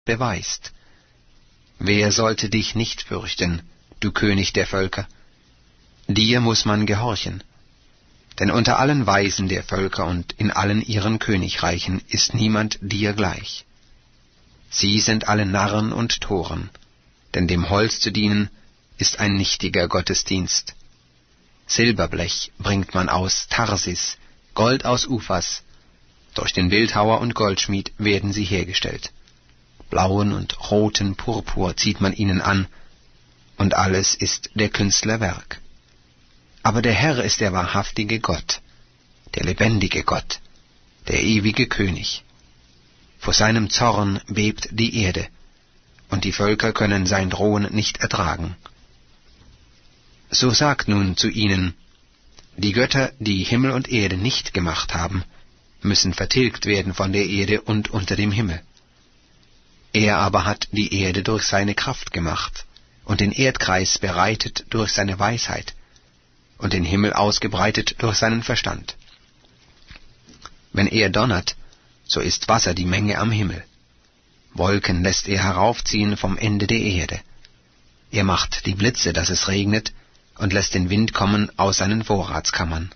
beweist. Wer sollte dich nicht fürchten, du König der Völker? Dir muss man gehorchen. Denn unter allen Weisen der Völker und in allen ihren Königreichen ist niemand dir gleich. Sie sind alle Narren und Toren, denn dem Holz zu dienen ist ein nichtiger Gottesdienst. Silberblech bringt man aus Tarsis, Gold aus Uphas. Durch den Bildhauer und Goldschmied werden sie hergestellt. Blauen und roten Purpur zieht man ihnen an, und alles ist der Künstler Werk. Aber der Herr ist der wahrhaftige Gott, der lebendige Gott, der ewige König. Vor seinem Zorn bebt die Erde, und die Völker können sein Drohen nicht ertragen. So sagt nun zu ihnen: Die Götter, die Himmel und Erde nicht gemacht haben, müssen vertilgt werden von der Erde und unter dem Himmel. Er aber hat die Erde durch seine Kraft gemacht und den Erdkreis bereitet durch seine Weisheit und den Himmel ausgebreitet durch seinen Verstand. Wenn er donnert, so ist Wasser die Menge am Himmel. Wolken lässt er heraufziehen vom Ende der Erde. Er macht die Blitze, dass es regnet, und lässt den Wind kommen aus seinen Vorratskammern.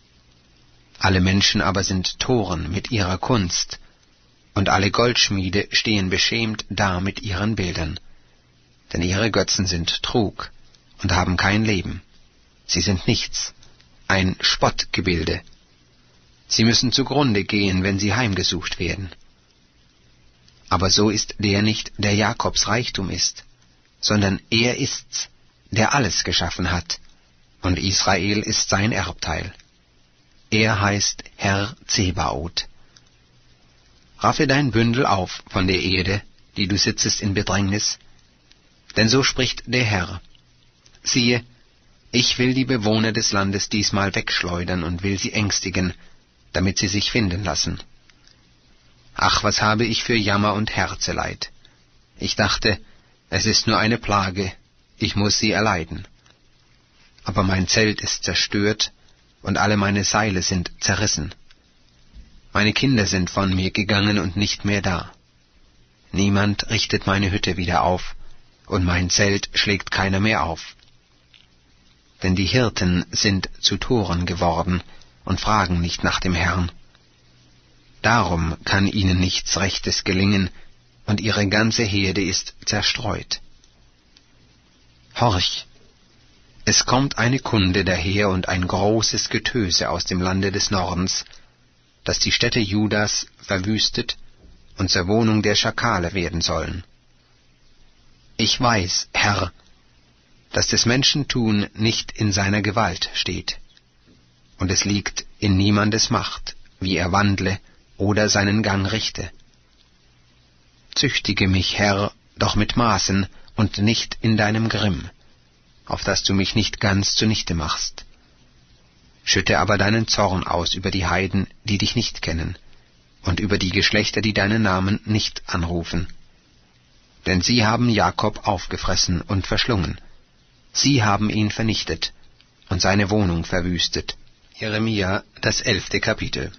Alle Menschen aber sind Toren mit ihrer Kunst, und alle Goldschmiede stehen beschämt da mit ihren Bildern. Denn ihre Götzen sind Trug und haben kein Leben. Sie sind nichts, ein Spottgebilde. Sie müssen zugrunde gehen, wenn sie heimgesucht werden. Aber so ist der nicht, der Jakobs Reichtum ist, sondern er ist's, der alles geschaffen hat, und Israel ist sein Erbteil. Er heißt Herr Zebaoth. Raffe dein Bündel auf von der Erde, die du sitzest in Bedrängnis, denn so spricht der Herr: Siehe, ich will die Bewohner des Landes diesmal wegschleudern und will sie ängstigen, damit sie sich finden lassen. Ach, was habe ich für Jammer und Herzeleid! Ich dachte, es ist nur eine Plage, ich muß sie erleiden. Aber mein Zelt ist zerstört, und alle meine Seile sind zerrissen. Meine Kinder sind von mir gegangen und nicht mehr da. Niemand richtet meine Hütte wieder auf, und mein Zelt schlägt keiner mehr auf. Denn die Hirten sind zu Toren geworden und fragen nicht nach dem Herrn. Darum kann ihnen nichts Rechtes gelingen, und ihre ganze Herde ist zerstreut. Horch! Es kommt eine Kunde daher und ein großes Getöse aus dem Lande des Nordens, dass die Städte Judas verwüstet und zur Wohnung der Schakale werden sollen. Ich weiß, Herr, dass des Menschen Tun nicht in seiner Gewalt steht, und es liegt in niemandes Macht, wie er wandle oder seinen Gang richte. Züchtige mich, Herr, doch mit Maßen und nicht in deinem Grimm, auf dass du mich nicht ganz zunichte machst. Schütte aber deinen Zorn aus über die Heiden, die dich nicht kennen, und über die Geschlechter, die deinen Namen nicht anrufen. Denn sie haben Jakob aufgefressen und verschlungen. Sie haben ihn vernichtet und seine Wohnung verwüstet. Jeremia, das 11. Kapitel.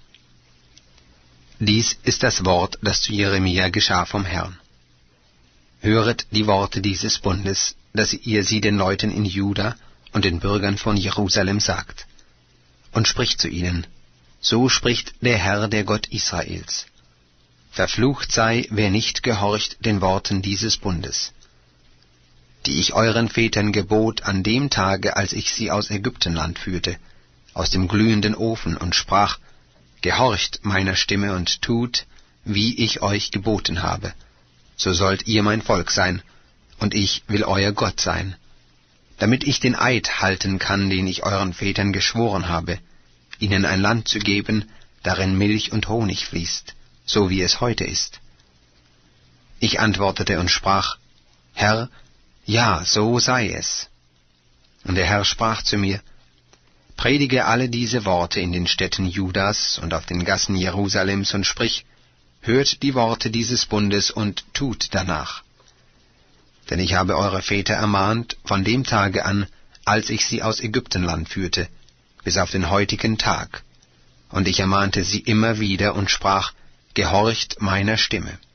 Dies ist das Wort, das zu Jeremia geschah vom Herrn. Höret die Worte dieses Bundes, dass ihr sie den Leuten in Juda und den Bürgern von Jerusalem sagt. Und spricht zu ihnen: So spricht der Herr, der Gott Israels. Verflucht sei, wer nicht gehorcht den Worten dieses Bundes, die ich euren Vätern gebot an dem Tage, als ich sie aus Ägyptenland führte, aus dem glühenden Ofen, und sprach: Gehorcht meiner Stimme und tut, wie ich euch geboten habe. So sollt ihr mein Volk sein, und ich will euer Gott sein, damit ich den Eid halten kann, den ich euren Vätern geschworen habe, ihnen ein Land zu geben, darin Milch und Honig fließt, so wie es heute ist. Ich antwortete und sprach: Herr, ja, so sei es. Und der Herr sprach zu mir: Predige alle diese Worte in den Städten Judas und auf den Gassen Jerusalems und sprich: Hört die Worte dieses Bundes und tut danach. Denn ich habe eure Väter ermahnt von dem Tage an, als ich sie aus Ägyptenland führte, bis auf den heutigen Tag. Und ich ermahnte sie immer wieder und sprach: Gehorcht meiner Stimme.